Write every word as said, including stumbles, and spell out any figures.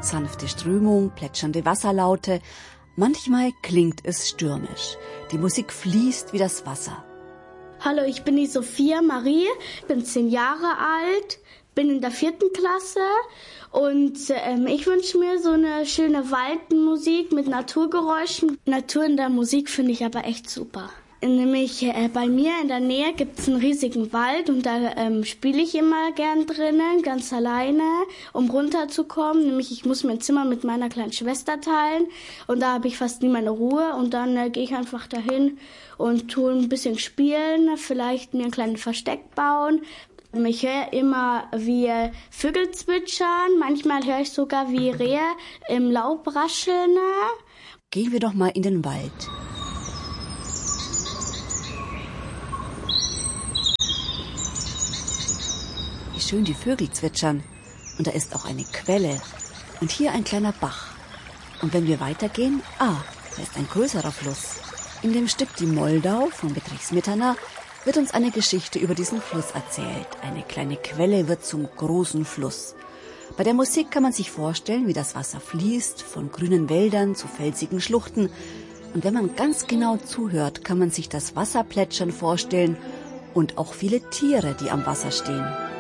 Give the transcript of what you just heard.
Sanfte Strömung, plätschernde Wasserlaute. Manchmal klingt es stürmisch. Die Musik fließt wie das Wasser. Hallo, ich bin die Sophia Marie, bin zehn Jahre alt, bin in der vierten Klasse und ähm, ich wünsche mir so eine schöne Waldmusik mit Naturgeräuschen. Natur in der Musik finde ich aber echt super. Nämlich äh, bei mir in der Nähe gibt es einen riesigen Wald und da ähm, spiele ich immer gern drinnen, ganz alleine, um runterzukommen. Nämlich ich muss mein Zimmer mit meiner kleinen Schwester teilen und da habe ich fast nie meine Ruhe und dann äh, gehe ich einfach dahin und tue ein bisschen spielen, vielleicht mir ein kleines Versteck bauen. Ich höre immer, wie Vögel zwitschern, manchmal höre ich sogar, wie Rehe im Laub rascheln. Gehen wir doch mal in den Wald. Wie schön die Vögel zwitschern. Und da ist auch eine Quelle. Und hier ein kleiner Bach. Und wenn wir weitergehen, ah, da ist ein größerer Fluss. In dem Stück Die Moldau von Bedřich Smetana wird uns eine Geschichte über diesen Fluss erzählt. Eine kleine Quelle wird zum großen Fluss. Bei der Musik kann man sich vorstellen, wie das Wasser fließt, von grünen Wäldern zu felsigen Schluchten. Und wenn man ganz genau zuhört, kann man sich das Wasserplätschern vorstellen und auch viele Tiere, die am Wasser stehen.